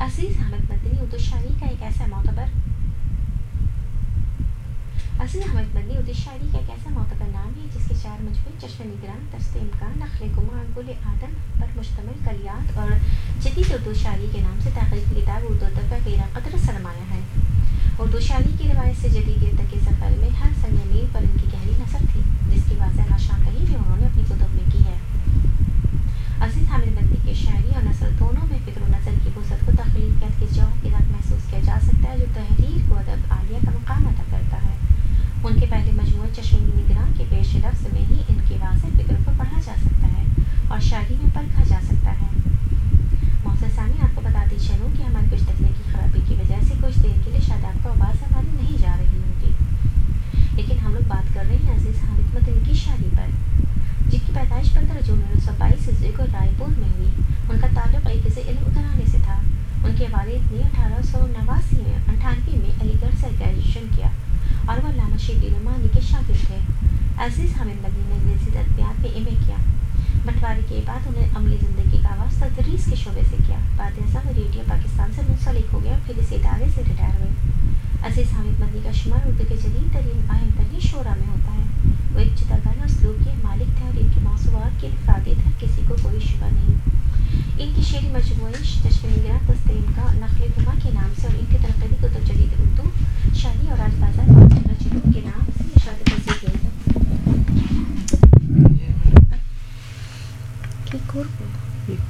عزیز حامد مدنی اردو شاعری کا ایک ایسا معتبر نام ہے جس کے 4 مجموعے چشم نگراں، دست امکان، نخل گما، گل آدم پر مشتمل کلیات اور جدید اردو شاعری کے نام سے تحقیقی کتاب اردو ادب کا غیر قدر سرمایہ ہے۔ اردو شاعری کی روایت سے جدیدیت تک کے سفر میں ہر سنگ میل پر ان کی گہری نثر تھی، جس کی واضح نشاندہی بھی انہوں نے اپنی کتب میں کی ہے۔ عزیز حامد مدنی کی شاعری اور نثر دونوں میں فکر و نظر کی وسعت کو تخلیقیت کے جوہر کے ساتھ محسوس کیا جا سکتا ہے، جو تحریر کو ادب عالیہ کا مقام عطا کرتا ہے۔ ان کے پہلے مجموعے چشم نگراں کے پیش لفظ میں ہی ان کی واضح فکر کو پڑھا جا سکتا ہے اور شاعری میں پرکھا جا سکتا ہے۔ محسن سامعین، آپ کو بتاتی چلوں کہ ہماری کچھ تکنیکی خرابی کی وجہ سے کچھ دیر کے لیے شاید آپ کو آواز ہماری نہیں جا رہی ہوگی، لیکن ہم لوگ بات کر رہے ہیں عزیز حامد مدنی کی شاعری پر، جن کی پیدائش 15 جون 1922 عیسوی کو رائے پور میں ہوئی۔ ان کا تعلق ایک علم اترانے سے تھا۔ ان کے والد نے 1898 میں علی گڑھ سے گریجویشن کیا اور وہ علامہ شبلی نعمانی کے شاگرد تھے۔ عزیز حامد مدنی نے انگریزی ادبیات میں ایم اے کیا۔ بٹوارے کے بعد انہیں عملی زندگی کا آغاز تدریس کے شعبے سے کیا۔ بعد ازاں وہ ریڈیو پاکستان سے منسلک ہو گیا اور پھر اس ادارے سے ریٹائر ہوئے۔ عزیز حامد مدنی کا شمار اردو کے جدید ترین اہم ترین شعراء میں ہوتا ہے۔ وہ ایک جداگانہ اسلوب کے مالک تھے اور ان کے موضوعات کی انفرادیت ہر کسی کو کوئی شبہ نہیں۔ ان کی شعری مجموعے چشم نگراں، دست امکان اور نخل گما کے